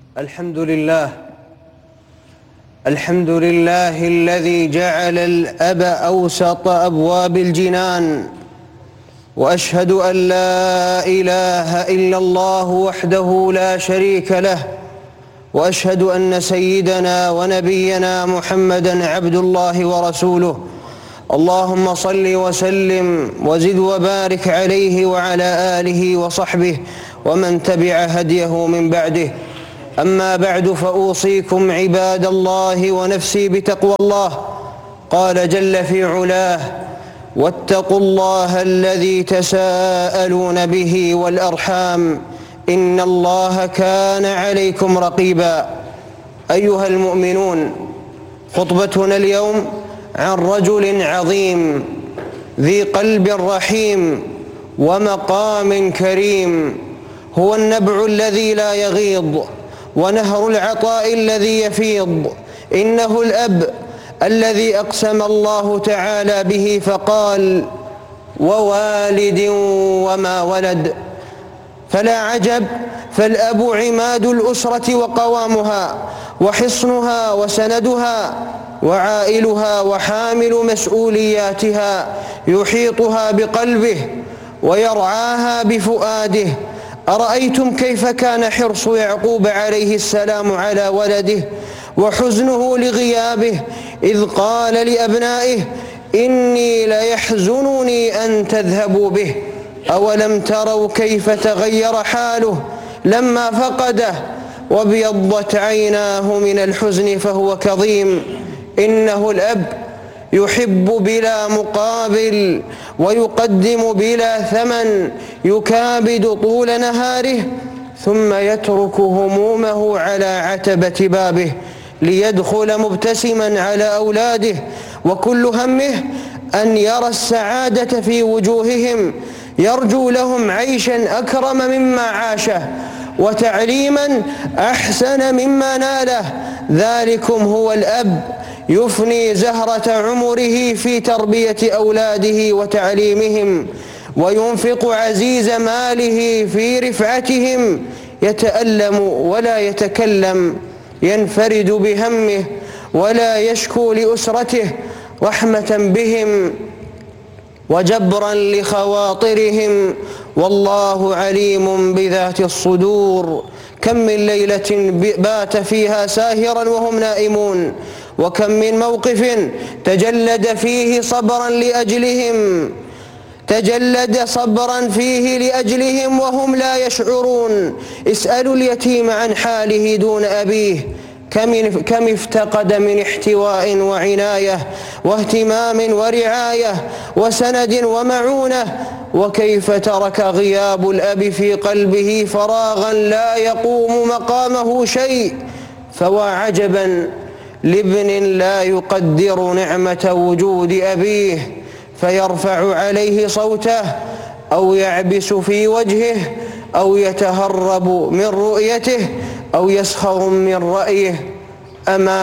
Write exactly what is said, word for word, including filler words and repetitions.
الحمد لله الحمد لله الذي جعل الأب أوسط أبواب الجنان، وأشهد أن لا إله إلا الله وحده لا شريك له، وأشهد أن سيدنا ونبينا محمدًا عبد الله ورسوله. اللهم صل وسلم وزد وبارك عليه وعلى آله وصحبه ومن تبع هديه من بعده. أما بعد، فأوصيكم عباد الله ونفسي بتقوى الله. قال جل في علاه: واتقوا الله الذي تساءلون به والأرحام إن الله كان عليكم رقيبا. أيها المؤمنون، خطبتنا اليوم عن رجل عظيم ذي قلب رحيم ومقام كريم، هو النبع الذي لا يغيض ونهر العطاء الذي يفيض. إنه الأب الذي أقسم الله تعالى به فقال: ووالد وما ولد. فلا عجب، فالأب عماد الأسرة وقوامها وحصنها وسندها وعائلها وحامل مسؤولياتها، يحيطها بقلبه ويرعاها بفؤاده. أرأيتم كيف كان حرص يعقوب عليه السلام على ولده وحزنه لغيابه، إذ قال لأبنائه: إني ليحزنني أن تذهبوا به. أولم تروا كيف تغير حاله لما فقده، وابيضت عيناه من الحزن فهو كظيم. إنه الأب يحب بلا مقابل ويقدم بلا ثمن، يكابد طول نهاره ثم يترك همومه على عتبة بابه ليدخل مبتسما على أولاده، وكل همه أن يرى السعادة في وجوههم، يرجو لهم عيشا أكرم مما عاشه وتعليما أحسن مما ناله. ذلكم هو الأب، يفني زهرة عمره في تربية أولاده وتعليمهم، وينفق عزيز ماله في رفعتهم، يتألم ولا يتكلم، ينفرد بهمه ولا يشكو لأسرته، رحمة بهم وجبرا لخواطرهم، والله عليم بذات الصدور. كم من ليلة بات فيها ساهرا وهم نائمون، وكم من موقف تجلد فيه صبرا لأجلهم تجلد صبرا فيه لأجلهم وهم لا يشعرون. اسألوا اليتيم عن حاله دون أبيه، كم, كم افتقد من احتواء وعناية واهتمام ورعاية وسند ومعونة، وكيف ترك غياب الأب في قلبه فراغا لا يقوم مقامه شيء. فوا عجبا لابن لا يقدر نعمة وجود أبيه، فيرفع عليه صوته أو يعبس في وجهه أو يتهرب من رؤيته أو يسخر من رأيه. أما